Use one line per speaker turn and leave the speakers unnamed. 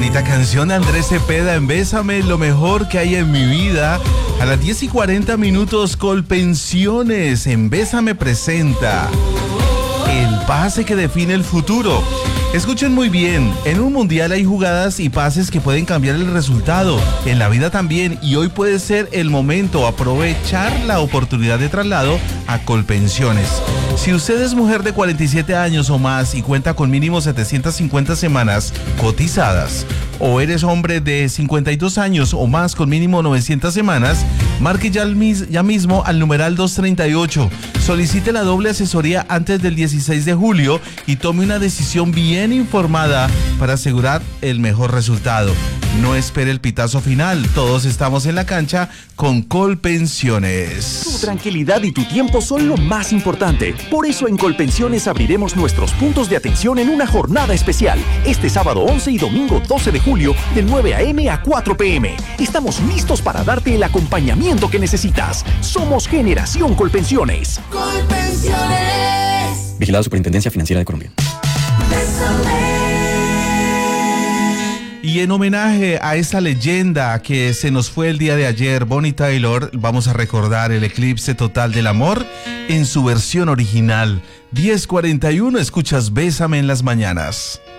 Bonita canción de Andrés Cepeda en Bésame, lo mejor que hay en mi vida. A las 10:40 Colpensiones en Bésame presenta el pase que define el futuro. Escuchen muy bien, en un mundial hay jugadas y pases que pueden cambiar el resultado, en la vida también, y hoy puede ser el momento, aprovechar la oportunidad de traslado a Colpensiones. Si usted es mujer de 47 años o más y cuenta con mínimo 750 semanas cotizadas, o eres hombre de 52 años o más con mínimo 900 semanas, marque ya mismo al numeral 238. Solicite la doble asesoría antes del 16 de julio y tome una decisión bien informada para asegurar el mejor resultado. No espere el pitazo final, todos estamos en la cancha con Colpensiones.
Tu tranquilidad y tu tiempo son lo más importante. Por eso en Colpensiones abriremos nuestros puntos de atención en una jornada especial. Este sábado 11 y domingo 12 de julio, de 9 a.m. a 4 p.m. Estamos listos para darte el acompañamiento que necesitas. Somos Generación Colpensiones.
Colpensiones.
Vigilado Superintendencia Financiera de Colombia.
Y en homenaje a esa leyenda que se nos fue el día de ayer, Bonnie Tyler, vamos a recordar el eclipse total del amor en su versión original. 10:41, escuchas Bésame en las mañanas.